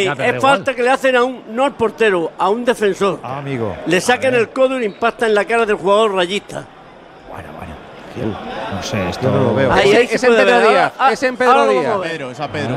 hay. Es falta que le hacen no al portero, a un defensor. Amigo. Le sacan el codo y le impactan en la cara del jugador rayista. Bueno. No sé, esto no lo veo. Ahí es en Pedro Díaz. Es en Pedro Díaz. Es a Pedro.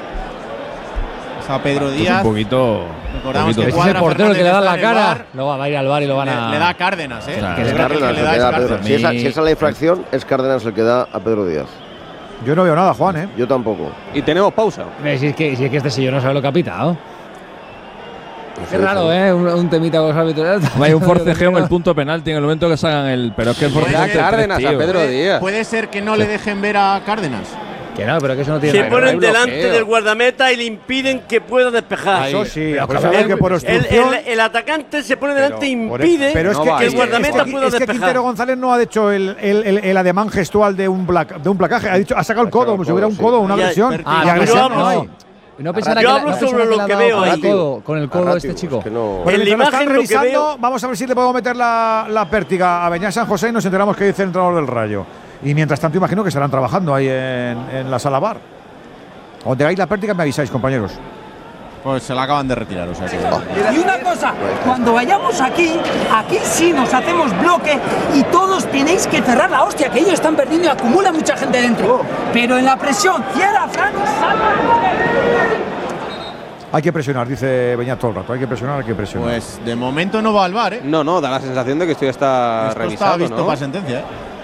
Es a Pedro Díaz. Un poquito. Recordamos que es el portero que le da la cara. Luego va a ir al bar y lo van a. Le da Cárdenas, ¿eh? Que es Cárdenas el que da a Pedro. Si esa es la infracción, es Cárdenas el que da a Pedro Díaz. Yo no veo nada, Juan, ¿eh? Yo tampoco. Y tenemos pausa. Si es que este señor no sabe lo que ha pitado. Qué raro, ¿eh? Un temita con los árbitros. Hay un forcejeo en el punto penalti en el momento que salgan el. Pero es que el forcejeo. Da Cárdenas a Pedro Díaz. Puede ser que no le dejen ver a Cárdenas. Que no, pero que eso no tiene Se nada que ver. ponen delante del guardameta y le impiden que pueda despejar. Eso sí, que por obstrucción. El atacante se pone delante e impide que el guardameta pueda despejar. Es que Quintero González no ha hecho el ademán gestual de un placaje. Ha sacado el codo, como si hubiera un codo, una agresión. Y agresión no hay. No pensará yo hablo sobre lo que veo ahí. Con el codo este chico. En la imagen lo revisando, vamos a ver si le podemos meter la pértiga a Beñat San José y nos enteramos qué dice el entrenador del Rayo. Y mientras tanto imagino que estarán trabajando ahí en la sala bar. Cuando tengáis la pértiga me avisáis, compañeros. Pues se la acaban de retirar, o sea que… Y una cosa, cuando vayamos aquí sí nos hacemos bloque y todos tenéis que cerrar la hostia, que ellos están perdiendo y acumula mucha gente dentro. Pero en la presión, cierra, Fran, Hay que presionar, dice Beñat todo el rato. Hay que presionar. Pues de momento no va al bar, ¿eh? No, da la sensación de que esto ya está revisado, está visto, ¿no? para sentencia, ¿eh?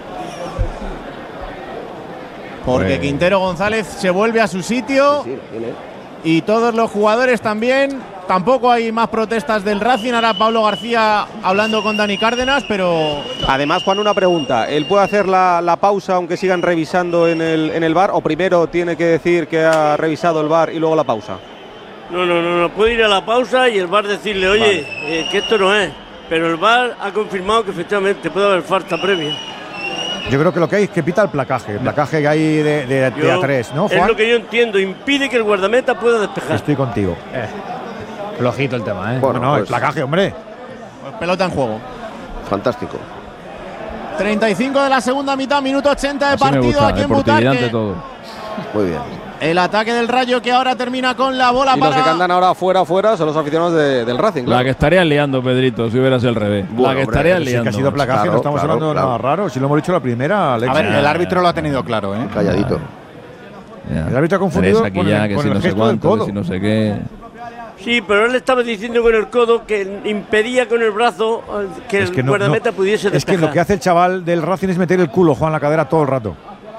Porque Quintero González se vuelve a su sitio y todos los jugadores también. Tampoco hay más protestas del Racing. Ahora Pablo García hablando con Dani Cárdenas, pero… Además, Juan, una pregunta. ¿Él puede hacer la pausa aunque sigan revisando en el VAR o primero tiene que decir que ha revisado el VAR y luego la pausa? No. Puede ir a la pausa y el VAR decirle, oye, que esto no es. Pero el VAR ha confirmado que efectivamente puede haber falta previa. Yo creo que lo que hay es que pita el placaje que hay de A3, ¿no, Juan? Es lo que yo entiendo, impide que el guardameta pueda despejar. Estoy contigo. Flojito el tema, ¿eh? Bueno, el placaje, hombre. Pues pelota en juego. Fantástico. 35 de la segunda mitad, minuto 80 de así partido aquí en Butarque. Todo. Muy bien. El ataque del Rayo que ahora termina con la bola y para… los que andan ahora fuera son los aficionados del Racing, claro. La que estarían liando, Pedrito, si hubiera sido al revés. Bueno, la que estarían liando. Que ha sido placaje, no estamos hablando de nada raro. Si lo hemos dicho la primera, Alex. A ver, el árbitro lo ha tenido claro, ¿eh? Calladito. El árbitro ha confundido aquí con ya, que con si el no sé gesto del cuánto, codo. que si no sé qué. Sí, pero él estaba diciendo con el codo que impedía con el brazo que el guardameta pudiese despejar. Es que lo que hace el chaval del Racing es meter el culo, Juan, la cadera todo el rato.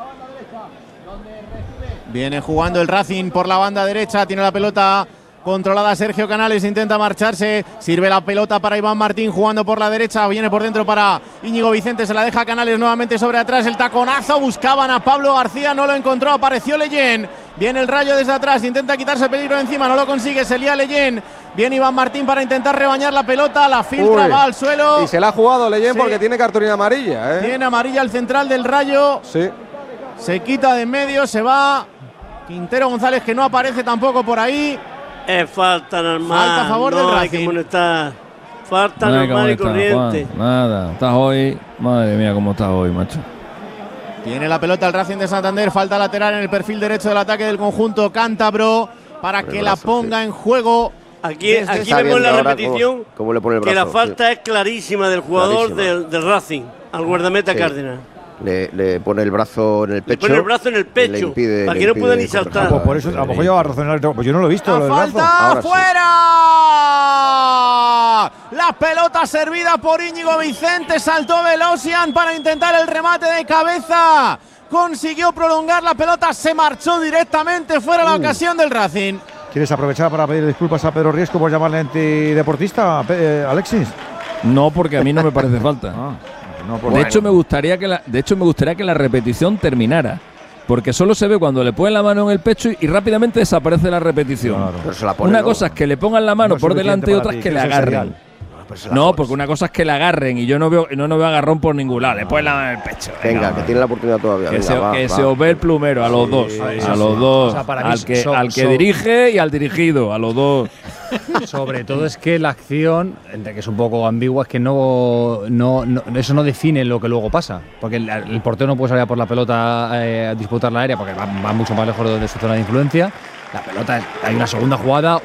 Viene jugando el Racing por la banda derecha, tiene la pelota controlada Sergio Canales, intenta marcharse, sirve la pelota para Iván Martín jugando por la derecha, viene por dentro para Íñigo Vicente, se la deja Canales nuevamente sobre atrás, el taconazo, buscaban a Pablo García, no lo encontró, apareció Leyen, viene el Rayo desde atrás, intenta quitarse el peligro de encima, no lo consigue, se lía Leyen, viene Iván Martín para intentar rebañar la pelota, la filtra, va al suelo. Y se la ha jugado Leyen porque tiene cartulina amarilla, ¿eh? Tiene amarilla el central del Rayo. Sí. Se quita de en medio, se va Quintero González, que no aparece tampoco por ahí. Es falta normal. Falta a favor del Racing. Hay que molestar. Falta No hay que normal y molestar, corriente. Juan, nada, estás hoy. Madre mía, cómo estás hoy, macho. Tiene la pelota el Racing de Santander. Falta lateral en el perfil derecho del ataque del conjunto cántabro para que la ponga en juego. Aquí vemos la repetición cómo le pone el brazo, que la falta es clarísima del jugador del Racing al guardameta Cárdenas. Le pone el brazo en el pecho. Le pone el brazo en el pecho para que no pueda ni saltar. Pues por eso a lo mejor lleva razón. Pues yo no lo he visto. ¡La falta fuera! La pelota servida por Íñigo Vicente. Saltó Velosian para intentar el remate de cabeza. Consiguió prolongar la pelota. Se marchó directamente fuera la ocasión del Racing. ¿Quieres aprovechar para pedir disculpas a Pedro Riesco por llamarle antideportista, Alexis? No, porque a mí no me parece falta. De hecho, me gustaría que la repetición terminara. Porque solo se ve cuando le ponen la mano en el pecho y rápidamente desaparece la repetición. Claro. Pero se la pone, una cosa es que le pongan la mano por delante y otra es que le agarren. No, porque una cosa es que le agarren y yo no veo agarrón por ningún lado. Le ponen la mano en el pecho. Venga, que tiene la oportunidad todavía. Que se os ve el plumero a los dos. A los dos. O sea, al que dirige y al dirigido. A los dos. Sobre todo es que la acción, entre que es un poco ambigua, es que eso no define lo que luego pasa. Porque el portero no puede salir a por la pelota a disputar la área porque va mucho más lejos de su zona de influencia. La pelota, hay una segunda jugada,